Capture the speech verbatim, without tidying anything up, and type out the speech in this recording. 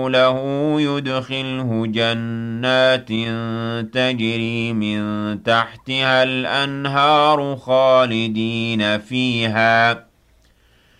له يدخله جنات تجري من تحتها الأنهار خالدين فيها